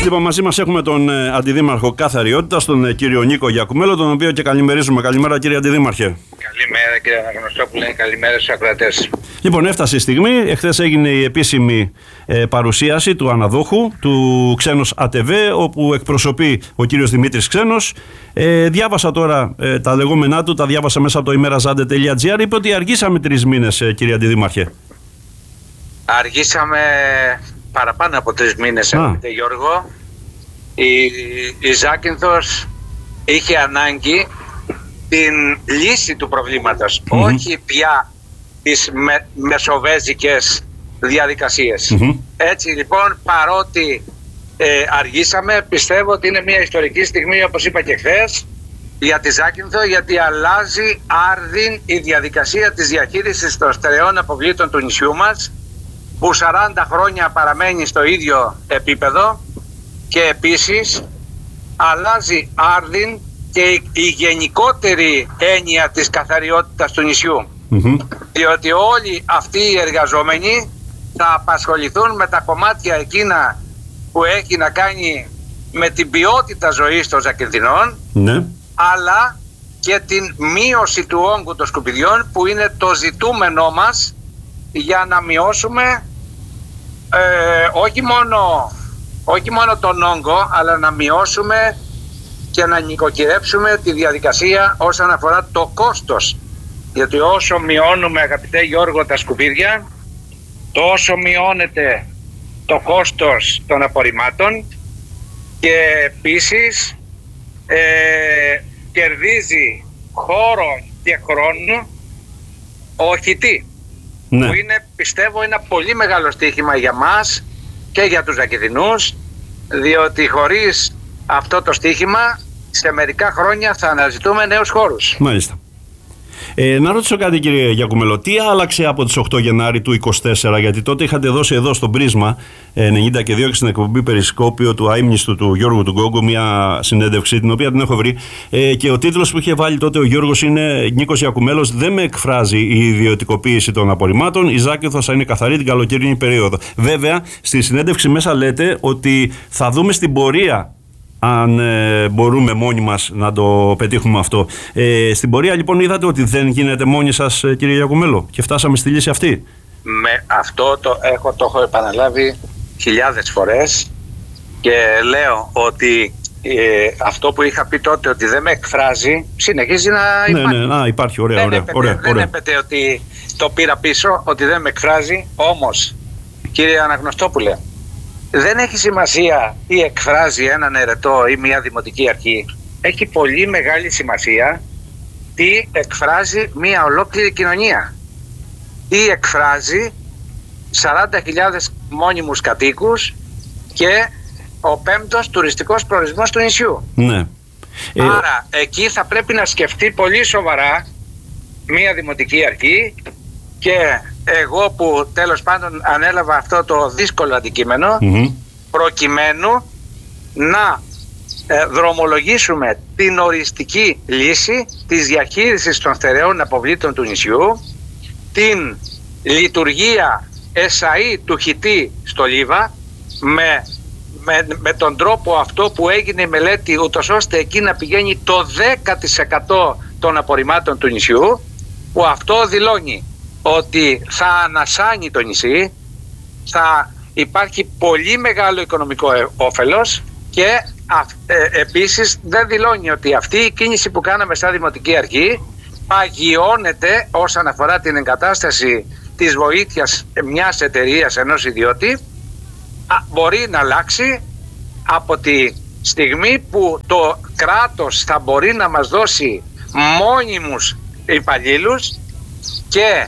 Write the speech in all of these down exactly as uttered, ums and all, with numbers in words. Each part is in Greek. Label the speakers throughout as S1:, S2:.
S1: Λοιπόν, μαζί μας έχουμε τον ε, Αντιδήμαρχο Καθαριότητας, τον ε, κύριο Νίκο Γιακουμέλο, τον οποίο και καλημερίζουμε. Καλημέρα, κύριε Αντιδήμαρχε.
S2: Καλημέρα, κύριε Αναγνωστόπουλε. Καλημέρα στους ακροατές.
S1: Λοιπόν, έφτασε η στιγμή. Εχθές έγινε η επίσημη ε, παρουσίαση του αναδόχου, του Ξένος ΑΤΒ, όπου εκπροσωπεί ο κύριος Δημήτρης Ξένος. Ε, διάβασα τώρα ε, τα λεγόμενά του, τα διάβασα μέσα από το ημέραζάντε τελεία τζι άρ. Είπε ότι αργήσαμε τρεις μήνες, ε, κύριε Αντιδήμαρχε.
S2: Αργήσαμε παραπάνω από τρεις μήνες, αγαπητέ Γιώργο. Η, η Ζάκυνθος είχε ανάγκη την λύση του προβλήματος, mm-hmm. όχι πια τις με, μεσοβέζικες διαδικασίες. Mm-hmm. Έτσι λοιπόν, παρότι ε, αργήσαμε, πιστεύω ότι είναι μια ιστορική στιγμή, όπως είπα και χθες, για τη Ζάκυνθο, γιατί αλλάζει άρδιν η διαδικασία της διαχείρισης των στερεών αποβλήτων του νησιού μας, που σαράντα χρόνια παραμένει στο ίδιο επίπεδο, και επίσης αλλάζει άρδιν και η γενικότερη έννοια της καθαριότητας του νησιού. Mm-hmm. Διότι όλοι αυτοί οι εργαζόμενοι θα απασχοληθούν με τα κομμάτια εκείνα που έχει να κάνει με την ποιότητα ζωής των Ζακυνθινών, mm-hmm. αλλά και την μείωση του όγκου των σκουπιδιών, που είναι το ζητούμενό μας για να μειώσουμε ε, όχι μόνο όχι μόνο τον όγκο, αλλά να μειώσουμε και να νοικοκυρέψουμε τη διαδικασία όσον αφορά το κόστος. Γιατί όσο μειώνουμε, αγαπητέ Γιώργο, τα σκουπίδια, τόσο μειώνεται το κόστος των απορριμμάτων, και επίσης ε, κερδίζει χώρο και χρόνο ο χιτή, ναι. που είναι, πιστεύω, ένα πολύ μεγάλο στοίχημα για μας και για τους Ζακυνθινούς, διότι χωρίς αυτό το στοίχημα σε μερικά χρόνια θα αναζητούμε νέους χώρους.
S1: Μάλιστα. Ε, να ρωτήσω κάτι, κύριε Γιακουμέλο, τι άλλαξε από τις οκτώ Γενάρη του είκοσι τέσσερα, γιατί τότε είχατε δώσει εδώ στο Πρίσμα ενενήντα και δύο και στην εκπομπή Περισκόπιο του αείμνηστου του Γιώργου του Γκόγκου μια συνέντευξη, την οποία την έχω βρει, ε, και ο τίτλος που είχε βάλει τότε ο Γιώργος είναι «Νίκος Γιακουμέλος, δεν με εκφράζει η ιδιωτικοποίηση των απορριμμάτων, η Ζάκυνθος θα είναι καθαρή την καλοκαιρινή περίοδο». Βέβαια, στη συνέντευξη μέσα λέτε ότι θα δούμε στην πορεία αν ε, μπορούμε μόνοι μας να το πετύχουμε αυτό. Ε, στην πορεία λοιπόν είδατε ότι δεν γίνεται μόνοι σας, ε, κύριε Γιακουμέλο, και φτάσαμε στη λύση αυτή.
S2: Με αυτό το έχω, το έχω επαναλάβει χιλιάδες φορές, και λέω ότι ε, αυτό που είχα πει τότε ότι δεν με εκφράζει συνεχίζει να υπάρχει.
S1: Ναι, ναι, να, υπάρχει, ωραία,
S2: δεν
S1: ωραία,
S2: έπεται,
S1: ωραία,
S2: δεν
S1: ωραία.
S2: έπεται ότι το πήρα πίσω, ότι δεν με εκφράζει. Όμως, κύριε Αναγνωστόπουλε, δεν έχει σημασία τι εκφράζει έναν ερετό ή μια δημοτική αρχή. Έχει πολύ μεγάλη σημασία τι εκφράζει μια ολόκληρη κοινωνία. Τι εκφράζει σαράντα χιλιάδες μόνιμους κατοίκους και ο πέμπτος τουριστικός προορισμός του νησιού.
S1: Ναι.
S2: Άρα εκεί θα πρέπει να σκεφτεί πολύ σοβαρά μια δημοτική αρχή, και εγώ που τέλος πάντων ανέλαβα αυτό το δύσκολο αντικείμενο, mm-hmm. προκειμένου να ε, δρομολογήσουμε την οριστική λύση της διαχείρισης των στερεών αποβλήτων του νησιού, την λειτουργία εσαΐ του χιτή στο Λίβα, με, με, με τον τρόπο αυτό που έγινε η μελέτη, ούτως ώστε εκεί να πηγαίνει το δέκα τοις εκατό των απορριμμάτων του νησιού, που αυτό δηλώνει ότι θα ανασάνει το νησί, θα υπάρχει πολύ μεγάλο οικονομικό όφελος, και ε, επίσης δεν δηλώνει ότι αυτή η κίνηση που κάναμε σαν Δημοτική Αρχή παγιώνεται όσον αφορά την εγκατάσταση της βοήθειας μιας εταιρείας, ενός ιδιώτη. Α, μπορεί να αλλάξει από τη στιγμή που το κράτος θα μπορεί να μας δώσει μόνιμους υπαλλήλους και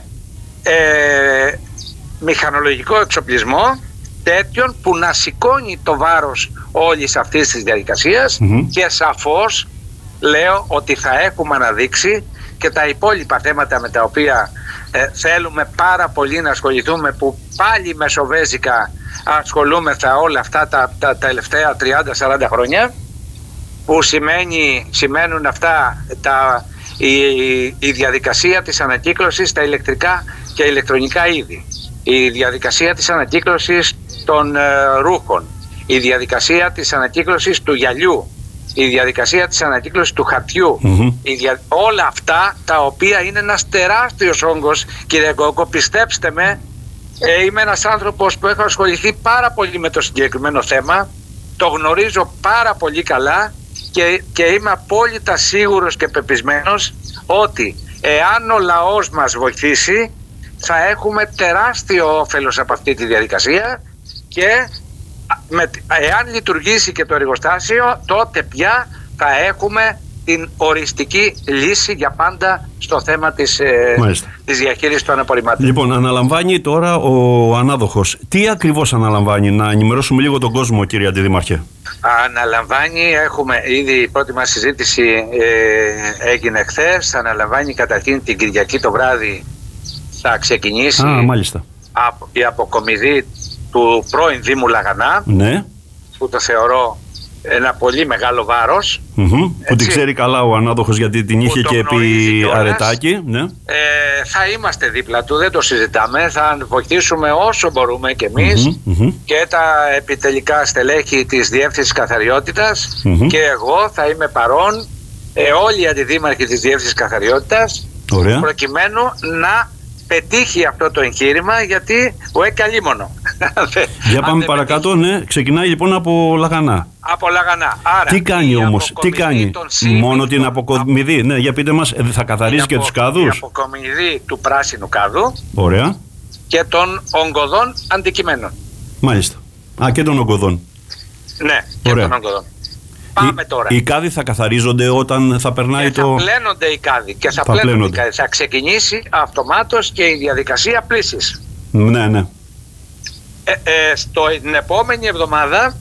S2: Ε, μηχανολογικό εξοπλισμό τέτοιον που να σηκώνει το βάρος όλης αυτής της διαδικασίας, mm-hmm. και σαφώς λέω ότι θα έχουμε αναδείξει και τα υπόλοιπα θέματα με τα οποία ε, θέλουμε πάρα πολύ να ασχοληθούμε, που πάλι μεσοβέζικα ασχολούμεθα όλα αυτά τα, τα, τα τελευταία τριάντα σαράντα χρόνια, που σημαίνει, σημαίνουν αυτά τα, η, η διαδικασία της ανακύκλωσης στα ηλεκτρικά και ηλεκτρονικά είδη, η διαδικασία της ανακύκλωσης των ε, ρούχων, η διαδικασία της ανακύκλωσης του γυαλιού, η διαδικασία της ανακύκλωσης του χαρτιού,
S1: mm-hmm.
S2: η δια... όλα αυτά τα οποία είναι ένας τεράστιος όγκος, κύριε Γκόγκο, πιστέψτε με, ε, είμαι ένας άνθρωπος που έχω ασχοληθεί πάρα πολύ με το συγκεκριμένο θέμα, το γνωρίζω πάρα πολύ καλά και, και είμαι απόλυτα σίγουρος και πεπισμένος ότι εάν ο λαός μας βοηθήσει θα έχουμε τεράστιο όφελος από αυτή τη διαδικασία και με, εάν λειτουργήσει και το εργοστάσιο, τότε πια θα έχουμε την οριστική λύση για πάντα στο θέμα της, ε, της διαχείρισης των απορριμμάτων.
S1: Λοιπόν, αναλαμβάνει τώρα ο ανάδοχος. Τι ακριβώς αναλαμβάνει, να ενημερώσουμε λίγο τον κόσμο, κύριε Αντιδήμαρχε?
S2: Αναλαμβάνει, έχουμε ήδη η πρώτη μας συζήτηση ε, έγινε χθες. Αναλαμβάνει καταρχήν την Κυριακή το βράδυ θα ξεκινήσει
S1: Α, μάλιστα.
S2: απο, η αποκομιδή του πρώην Δήμου Λαγανά,
S1: ναι. που
S2: το θεωρώ ένα πολύ μεγάλο βάρος.
S1: Mm-hmm. Που την ξέρει καλά ο ανάδοχος, γιατί την είχε και επί αρετάκι. Ναι.
S2: Ε, θα είμαστε δίπλα του, δεν το συζητάμε. Θα βοηθήσουμε όσο μπορούμε κι εμείς
S1: mm-hmm, mm-hmm.
S2: και τα επιτελικά στελέχη της Διεύθυνσης Καθαριότητας mm-hmm. και εγώ θα είμαι παρόν, ε, όλοι οι αντιδήμαρχοι της Διεύθυνσης Καθαριότητας.
S1: Ωραία.
S2: Προκειμένου να πετύχει αυτό το εγχείρημα, γιατί ο εκαλήμονο.
S1: Για πάμε παρακάτω, πετύχει. Ναι. Ξεκινάει λοιπόν από Λαγανά.
S2: Από Λαγανά. Άρα,
S1: τι κάνει όμως, τι κάνει, μόνο την αποκομιδή? Ναι, για πείτε μας, θα καθαρίσει και απο, τους κάδους?
S2: Η αποκομιδή του πράσινου κάδου.
S1: Ωραία.
S2: Και των ογκωδών αντικειμένων.
S1: Μάλιστα. Α, και των ογκωδών.
S2: Ναι, και
S1: Ωραία.
S2: των ογκωδών. Πάμε
S1: οι,
S2: τώρα.
S1: Οι κάδοι θα καθαρίζονται όταν θα περνάει
S2: και
S1: το...
S2: θα πλένονται οι κάδοι. Και θα,
S1: θα
S2: πλένονται
S1: πλένονται.
S2: οι κάδοι. Θα ξεκινήσει αυτομάτως και η διαδικασία πλύσης.
S1: Ναι, ναι.
S2: Ε, ε, στο, την επόμενη εβδομάδα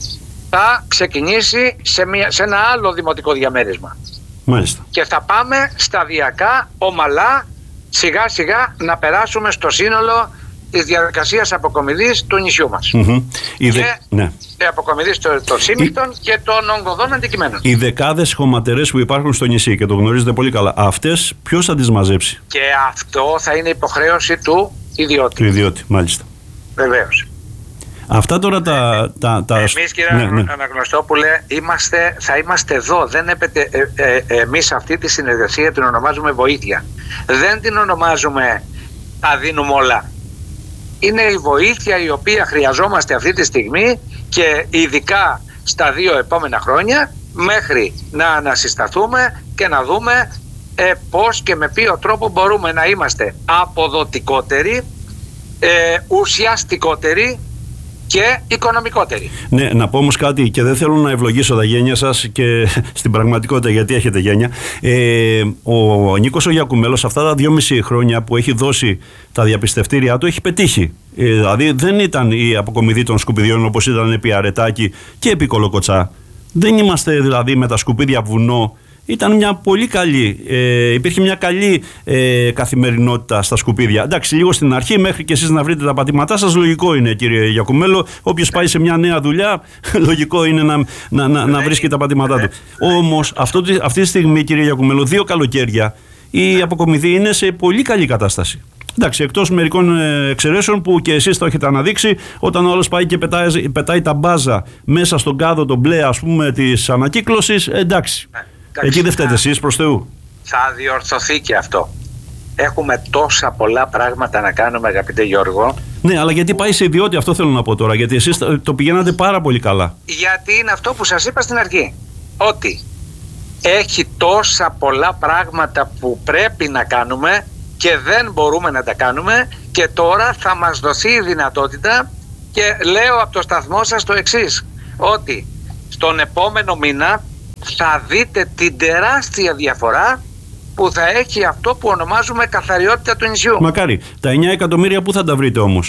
S2: θα ξεκινήσει σε, μια, σε ένα άλλο δημοτικό διαμέρισμα.
S1: Μάλιστα.
S2: Και θα πάμε σταδιακά, ομαλά, σιγά σιγά να περάσουμε στο σύνολο της διαδικασίας αποκομιδής του νησιού μας.
S1: Mm-hmm. Και δε... ναι.
S2: αποκομιδής των σύμμικτων η... και των ογκωδών αντικειμένων.
S1: Οι δεκάδες χωματερές που υπάρχουν στο νησί, και το γνωρίζετε πολύ καλά, αυτές ποιος θα τις μαζέψει?
S2: Και αυτό θα είναι υποχρέωση του ιδιώτη.
S1: Του ιδιώτη, μάλιστα.
S2: Βεβαίως.
S1: Αυτά τώρα τα... τα, τα...
S2: Εμείς, κύριε ναι, ναι. Αναγνωστόπουλε, είμαστε, θα είμαστε εδώ. Δεν έπεται, ε, ε, ε, εμείς αυτή τη συνεργασία την ονομάζουμε βοήθεια. Δεν την ονομάζουμε τα δίνουμε όλα. Είναι η βοήθεια η οποία χρειαζόμαστε αυτή τη στιγμή και ειδικά στα δύο επόμενα χρόνια, μέχρι να ανασυσταθούμε και να δούμε ε, πώς και με ποιο τρόπο μπορούμε να είμαστε αποδοτικότεροι, ε, ουσιαστικότεροι και οικονομικότεροι.
S1: Ναι, να πω όμως κάτι, και δεν θέλω να ευλογήσω τα γένια σας και στην πραγματικότητα, γιατί έχετε γένια. Ε, ο Νίκος ο Γιακουμέλος αυτά τα δυόμιση χρόνια που έχει δώσει τα διαπιστευτήριά του έχει πετύχει. Ε, δηλαδή δεν ήταν η αποκομιδή των σκουπιδιών όπως ήταν επί Αρετάκη και επί Κολοκοτσά. Δεν είμαστε δηλαδή με τα σκουπίδια βουνό. Ήταν μια πολύ καλή, ε, υπήρχε μια καλή ε, καθημερινότητα στα σκουπίδια. Εντάξει, λίγο στην αρχή, μέχρι και εσείς να βρείτε τα πατήματά σας, λογικό είναι, κύριε Γιακουμέλο. Όποιος πάει σε μια νέα δουλειά, λογικό είναι να, να, να, να βρίσκει τα πατήματά του. Όμως, αυτό, αυτή τη στιγμή, κύριε Γιακουμέλο, δύο καλοκαίρια, η αποκομιδή είναι σε πολύ καλή κατάσταση. Εντάξει, εκτός μερικών εξαιρέσεων που και εσείς το έχετε αναδείξει, όταν ο άλλος πάει και πετάει, πετάει τα μπάζα μέσα στον κάδο, τον μπλε, ας πούμε, της ανακύκλωσης, εντάξει. Εκεί δεν φταίτε εσείς, προς Θεού.
S2: Θα διορθωθεί και αυτό. Έχουμε τόσα πολλά πράγματα να κάνουμε, αγαπητέ Γιώργο.
S1: Ναι, αλλά γιατί πάει σε ιδιώτη, αυτό θέλω να πω τώρα. Γιατί εσείς το πηγαίνατε πάρα πολύ καλά.
S2: Γιατί είναι αυτό που σας είπα στην αρχή. Ότι έχει τόσα πολλά πράγματα που πρέπει να κάνουμε και δεν μπορούμε να τα κάνουμε, και τώρα θα μας δοθεί η δυνατότητα, και λέω από το σταθμό σας το εξής, ότι στον επόμενο μήνα θα δείτε την τεράστια διαφορά που θα έχει αυτό που ονομάζουμε καθαριότητα του νησιού.
S1: Μακάρι. Τα εννιά εκατομμύρια πού θα τα βρείτε όμως?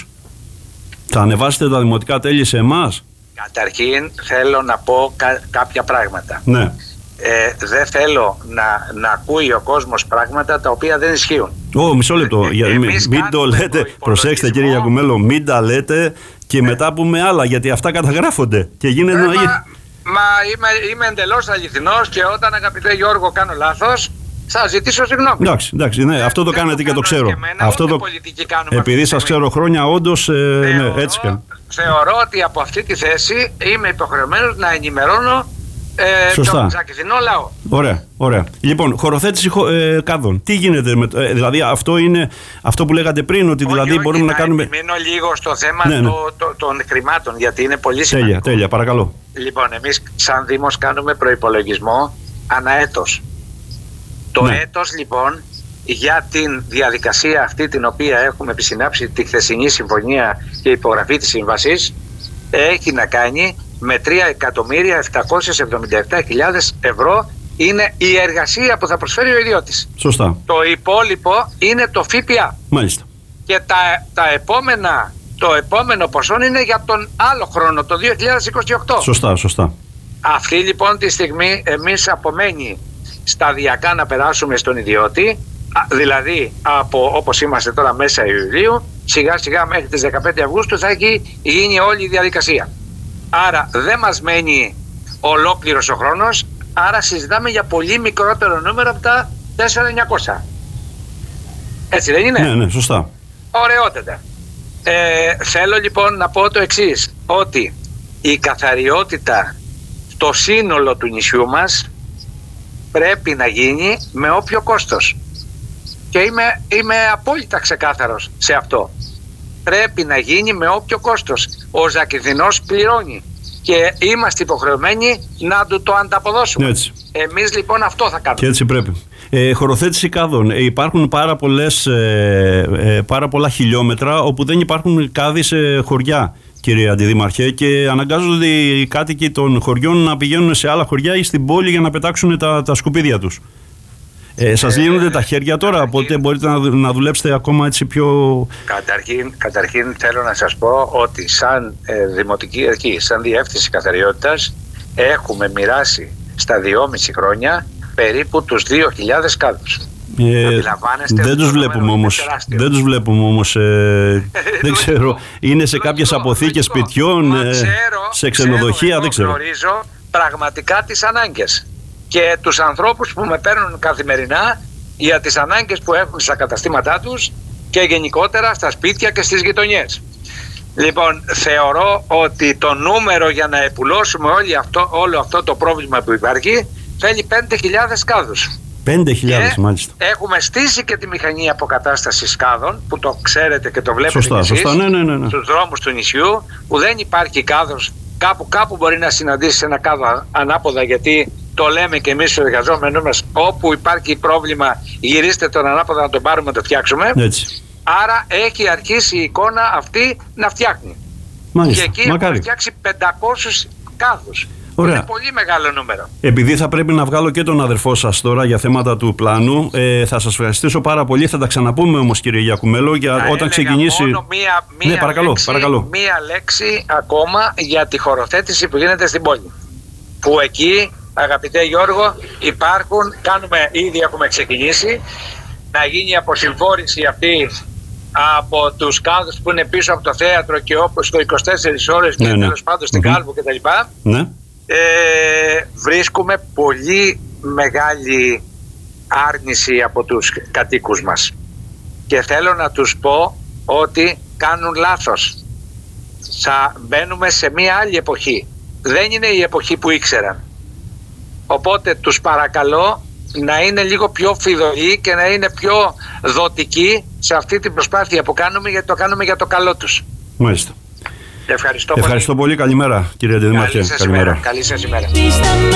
S1: Θα ανεβάσετε τα δημοτικά τέλη σε εμάς?
S2: Καταρχήν θέλω να πω κα- κάποια πράγματα.
S1: Ναι.
S2: Ε, δεν θέλω να, να ακούει ο κόσμος πράγματα τα οποία δεν ισχύουν.
S1: Ω, μισό λεπτό. Ε, Για, μην μην το λέτε. Προσέξτε, κύριε Γιακουμέλο, μην τα λέτε και ναι. μετά πούμε άλλα, γιατί αυτά καταγράφονται και γίνεται
S2: ε,
S1: να...
S2: Μα, μα είμαι, είμαι εντελώς αληθινός, και όταν, αγαπητέ Γιώργο, κάνω λάθος, θα ζητήσω συγγνώμη.
S1: Εντάξει, εντάξει, ναι, αυτό το κάνετε και το ξέρω.
S2: Και εμένα,
S1: αυτό το... Επειδή σας ξέρω χρόνια, όντως, ε,
S2: θεωρώ,
S1: ναι, έτσι κάνω.
S2: Θεωρώ ότι από αυτή τη θέση είμαι υποχρεωμένος να ενημερώνω ε, τον Ζακηθινό λαό.
S1: Ωραία, ωραία. Λοιπόν, χωροθέτηση ε, κάδων. Τι γίνεται με ε, δηλαδή αυτό είναι αυτό που λέγατε πριν, ότι δηλαδή όχι, μπορούμε όχι, να, να κάνουμε.
S2: Μείνω λίγο στο θέμα
S1: ναι, ναι.
S2: Το, το, των χρημάτων, γιατί είναι πολύ σημαντικό.
S1: Τέλεια, τέλεια, παρακαλώ.
S2: Λοιπόν, εμείς σαν Δήμος κάνουμε προϋπολογισμό ανά έτος. Το ναι. έτος λοιπόν για την διαδικασία αυτή την οποία έχουμε επισυνάψει τη χθεσινή συμφωνία και υπογραφή της σύμβασης έχει να κάνει με τρία εκατομμύρια επτακόσιες εβδομήντα επτά χιλιάδες ευρώ. Είναι η εργασία που θα προσφέρει ο ιδιώτης.
S1: Σωστά.
S2: Το υπόλοιπο είναι το ΦΠΑ.
S1: Μάλιστα.
S2: Και τα, τα επόμενα, το επόμενο ποσό είναι για τον άλλο χρόνο, το δύο χιλιάδες είκοσι οκτώ.
S1: Σωστά, σωστά.
S2: Αυτή λοιπόν τη στιγμή εμείς απομένει σταδιακά να περάσουμε στον ιδιώτη, δηλαδή από, όπως είμαστε τώρα μέσα Ιουλίου, σιγά σιγά μέχρι τις δεκαπέντε Αυγούστου θα έχει γίνει όλη η διαδικασία. Άρα δεν μας μένει ολόκληρος ο χρόνος, άρα συζητάμε για πολύ μικρότερο νούμερο από τα τέσσερα χιλιάδες εννιακόσια. Έτσι δεν είναι?
S1: Ναι, ναι, σωστά.
S2: Ωραιότατα. Ε, θέλω λοιπόν να πω το εξής, ότι η καθαριότητα στο σύνολο του νησιού μας πρέπει να γίνει με όποιο κόστος. Και είμαι, είμαι απόλυτα ξεκάθαρος σε αυτό. Πρέπει να γίνει με όποιο κόστος. Ο Ζακηθινός πληρώνει και είμαστε υποχρεωμένοι να του το ανταποδώσουμε.
S1: Έτσι.
S2: Εμείς λοιπόν αυτό θα κάνουμε.
S1: Και έτσι πρέπει. Ε, χωροθέτηση κάδων. Ε, υπάρχουν πάρα, πολλές, ε, ε, πάρα πολλά χιλιόμετρα όπου δεν υπάρχουν κάδοι σε χωριά, κύριε Αντιδήμαρχε, και αναγκάζονται οι κάτοικοι των χωριών να πηγαίνουν σε άλλα χωριά ή στην πόλη για να πετάξουν τα, τα σκουπίδια τους. Ε, σας ε, λύνονται τα χέρια τώρα, καταρχήν, οπότε μπορείτε να, να δουλέψετε ακόμα έτσι πιο...
S2: Καταρχήν, καταρχήν θέλω να σας πω ότι σαν ε, Δημοτική Αρχή, σαν Διεύθυνση Καθαριότητας, έχουμε μοιράσει στα δυόμιση χρόνια περίπου τους δύο χιλιάδες κάδους.
S1: Ε, δεν τους βλέπουμε όμως, δεν τους βλέπουμε όμως, ε, δεν ξέρω, είναι σε κάποιες αποθήκες σπιτιών, ε, ξέρω, σε ξενοδοχεία, ξέρω, δεν ξέρω.
S2: Γνωρίζω πραγματικά τις ανάγκες και τους ανθρώπους που με παίρνουν καθημερινά για τις ανάγκες που έχουν στα καταστήματά τους και γενικότερα στα σπίτια και στις γειτονιές. Λοιπόν, θεωρώ ότι το νούμερο για να επουλώσουμε όλο αυτό, όλο αυτό το πρόβλημα που υπάρχει θέλει πέντε χιλιάδες κάδους.
S1: πέντε χιλιάδες μάλιστα.
S2: Έχουμε στήσει και τη μηχανή αποκατάστασης κάδων, που το ξέρετε και το βλέπετε.
S1: Σωστά,
S2: εσείς,
S1: σωστά, ναι, ναι, ναι, ναι.
S2: στους δρόμους του νησιού, που δεν υπάρχει κάδος. Κάπου, κάπου μπορεί να συναντήσει ένα κάδο ανάποδα, γιατί το λέμε και εμείς στους εργαζόμενους μας, όπου υπάρχει πρόβλημα γυρίστε τον ανάποδα να τον πάρουμε να το φτιάξουμε.
S1: Έτσι.
S2: Άρα έχει αρχίσει η εικόνα αυτή να φτιάχνει.
S1: Μάλιστα.
S2: Και εκεί έχουμε φτιάξει πεντακόσιους κάδους.
S1: Ωραία.
S2: Είναι πολύ μεγάλο νούμερο.
S1: Επειδή θα πρέπει να βγάλω και τον αδερφό σας τώρα για θέματα του πλάνου, ε, θα σας ευχαριστήσω πάρα πολύ. Θα τα ξαναπούμε όμως, κύριε Γιακουμέλο, για
S2: θα
S1: όταν ξεκινήσει.
S2: Μόνο μία, μία,
S1: ναι, παρακαλώ,
S2: λέξη,
S1: παρακαλώ.
S2: μία λέξη ακόμα για τη χωροθέτηση που γίνεται στην πόλη. Που εκεί, αγαπητέ Γιώργο, υπάρχουν, κάνουμε, ήδη έχουμε ξεκινήσει, να γίνει η αποσυμφόρηση αυτή από τους κάδους που είναι πίσω από το θέατρο και όπως το είκοσι τέσσερις ώρες και ναι, ναι. τέλος πάντων στην mm-hmm. Κάλβου κτλ.
S1: Ναι.
S2: Ε, βρίσκουμε πολύ μεγάλη άρνηση από τους κατοίκους μας και θέλω να τους πω ότι κάνουν λάθος. Θα μπαίνουμε σε μια άλλη εποχή, δεν είναι η εποχή που ήξεραν, οπότε τους παρακαλώ να είναι λίγο πιο φιδωλοί και να είναι πιο δοτικοί σε αυτή την προσπάθεια που κάνουμε, γιατί το κάνουμε για το καλό τους.
S1: Μάλιστα.
S2: Ευχαριστώ,
S1: Ευχαριστώ πολύ. πολύ. Καλημέρα, κύριε Αντιδήμαρχε.
S2: Καλή σας ημέρα. Καλή σας ημέρα.